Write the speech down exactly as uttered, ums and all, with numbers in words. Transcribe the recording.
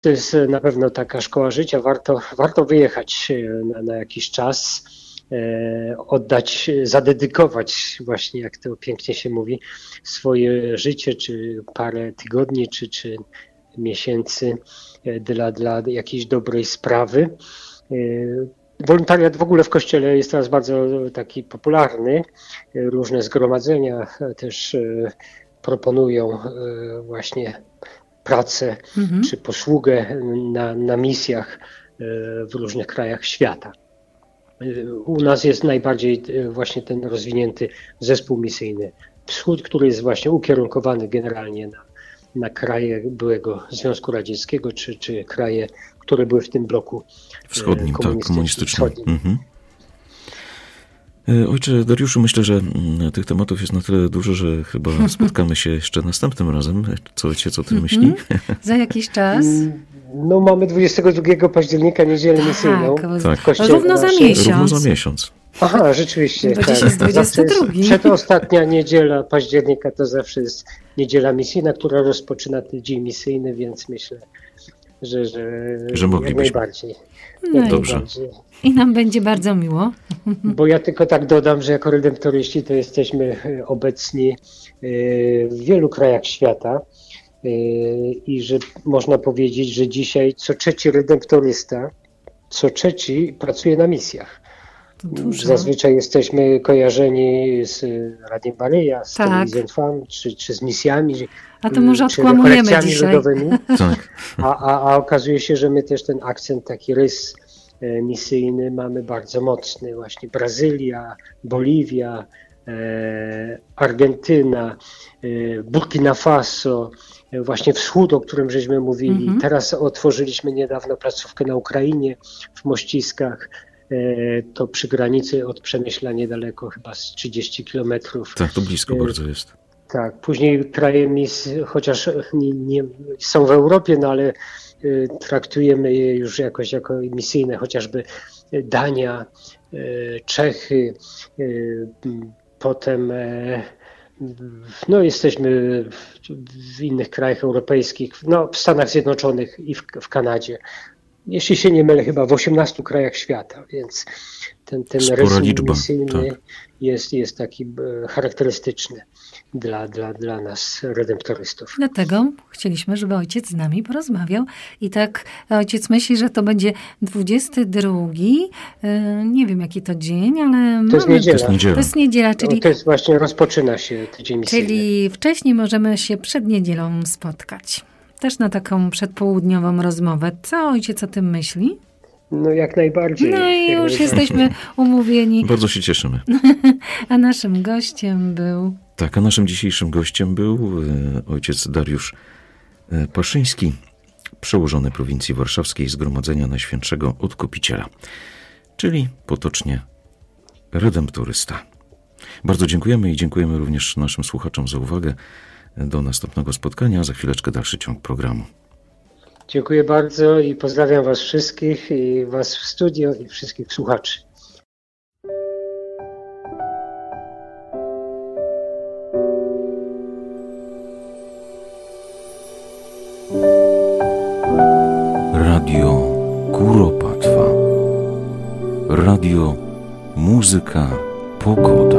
To jest na pewno taka szkoła życia. Warto, warto wyjechać na, na jakiś czas, e, oddać, zadedykować właśnie, jak to pięknie się mówi, swoje życie, czy parę tygodni, czy, czy miesięcy dla, dla jakiejś dobrej sprawy. E, Wolontariat w ogóle w Kościele jest teraz bardzo taki popularny. Różne zgromadzenia też proponują właśnie pracę mhm. czy posługę na, na misjach w różnych krajach świata. U nas jest najbardziej właśnie ten rozwinięty zespół misyjny Wschód, który jest właśnie ukierunkowany generalnie na, na kraje byłego Związku Radzieckiego, czy, czy kraje, które były w tym bloku wschodnim, tak, komunistycznym. Mhm. Ojcze Dariuszu, myślę, że tych tematów jest na tyle dużo, że chyba spotkamy się jeszcze następnym razem. Co ojciec o tym mm-hmm. myśli? Za jakiś czas? No mamy dwudziestego drugiego października niedzielę tak, misyjną. Tak, w kościele równo za naszym. miesiąc. Równo za miesiąc. Aha, rzeczywiście. To dziś jest dwudziesty drugi. Przedostatnia niedziela października to zawsze jest niedziela misyjna, która rozpoczyna tydzień misyjny, więc myślę, że, że, że moglibyśmy. Jak najbardziej. No Dobrze. Najbardziej. I nam będzie bardzo miło. Bo ja tylko tak dodam, że jako redemptoryści to jesteśmy obecni w wielu krajach świata i że można powiedzieć, że dzisiaj co trzeci redemptorysta, co trzeci pracuje na misjach. Zazwyczaj jesteśmy kojarzeni z Radiem Maryja, z tak. Telewizją Trwam, czy, czy z misjami, a to może czy odkłamujemy dzisiaj. Ludowymi. Tak. A, a, a okazuje się, że my też ten akcent, taki rys misyjny mamy bardzo mocny. Właśnie Brazylia, Boliwia, e, Argentyna, e, Burkina Faso, e, właśnie wschód, o którym żeśmy mówili. Mm-hmm. Teraz otworzyliśmy niedawno placówkę na Ukrainie, w Mościskach. E, to przy granicy od Przemyśla niedaleko, chyba z trzydzieści kilometrów. Tak, to blisko e, bardzo jest. Tak, później kraje mis, chociaż nie, nie są w Europie, no ale y, traktujemy je już jakoś jako misyjne, chociażby Dania, y, Czechy, y, potem y, no jesteśmy w, w innych krajach europejskich, no w Stanach Zjednoczonych i w, w Kanadzie. Jeśli się nie mylę, chyba w osiemnastu krajach świata, więc ten, ten rys misyjny tak. jest, jest taki charakterystyczny dla, dla, dla nas redemptorystów. Dlatego chcieliśmy, żeby ojciec z nami porozmawiał i tak ojciec myśli, że to będzie dwudziesty drugi, nie wiem jaki to dzień, ale to jest mamy... niedziela. To jest niedziela. To jest niedziela, czyli... No, to jest właśnie, rozpoczyna się tydzień misyjny. Czyli wcześniej możemy się przed niedzielą spotkać. Też na taką przedpołudniową rozmowę. Co ojciec o tym myśli? No jak najbardziej. No i jak już najbardziej. jesteśmy umówieni. Bardzo się cieszymy. A naszym gościem był... Tak, a naszym dzisiejszym gościem był e, ojciec Dariusz e, Paszyński, przełożony prowincji warszawskiej Zgromadzenia Najświętszego Odkupiciela, czyli potocznie redemptorysta. Bardzo dziękujemy i dziękujemy również naszym słuchaczom za uwagę. Do następnego spotkania, za chwileczkę dalszy ciąg programu. Dziękuję bardzo i pozdrawiam was wszystkich i was w studio i wszystkich słuchaczy.